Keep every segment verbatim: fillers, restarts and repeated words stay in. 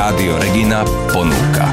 Rádio Regina ponúka.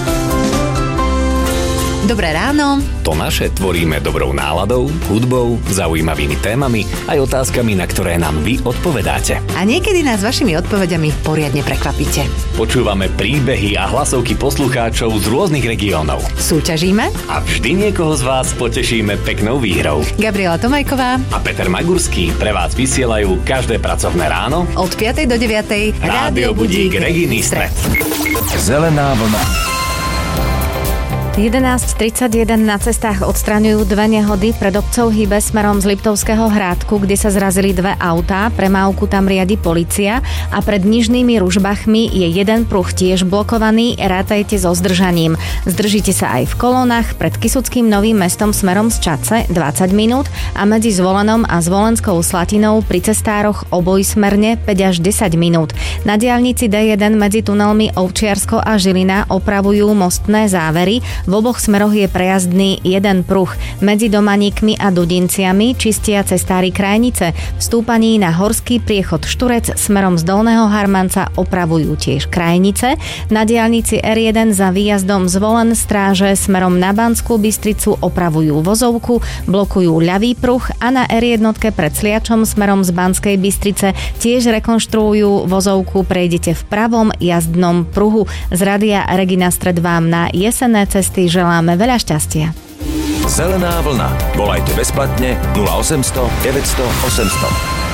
Dobré ráno. To naše tvoríme dobrou náladou, hudbou, zaujímavými témami aj otázkami, na ktoré nám vy odpovedáte. A niekedy nás vašimi odpovediami poriadne prekvapíte. Počúvame príbehy a hlasovky poslucháčov z rôznych regiónov. Súťažíme A vždy niekoho z vás potešíme peknou výhrou. Gabriela Tomajková A Peter Magurský pre vás vysielajú každé pracovné ráno od piatej do deviatej Rádio Budík Reginy Stred. Zelená vlna. jedenásť tridsaťjeden na cestách odstraňujú dve nehody. Pred obcov hýbe smerom z Liptovského Hrádku, kde sa zrazili dve autá. Premávku tam riadi polícia a pred Nižnými Ružbachmi je jeden pruh tiež blokovaný. Rátajte so zdržaním. Zdržíte sa aj v kolónach pred Kysuckým Novým Mestom smerom z Čadce dvadsať minút a medzi Zvolenom a Zvolenskou Slatinou pri cestároch obojsmerne päť až desať minút. Na diaľnici dé jeden medzi tunelmi Ovčiarsko a Žilina opravujú mostné závery. V oboch smeroch je prejazdný jeden pruh. Medzi Domaníkmi a Dudinciami čistia cestári Krajnice. V stúpaní na horský priechod Šturec smerom z Dolného Harmanca opravujú tiež Krajnice. Na diaľnici er jeden za výjazdom Zvolen stráže smerom na Banskú Bystricu opravujú vozovku, blokujú ľavý pruh a na er jeden pred Sliačom smerom z Banskej Bystrice tiež rekonštruujú vozovku, prejdete v pravom jazdnom pruhu. Z rádia Regina Stred vám na jesenné cesty želáme veľa šťastia. Zelená vlna. Volajte bezplatne nula osemsto deväťsto osemsto.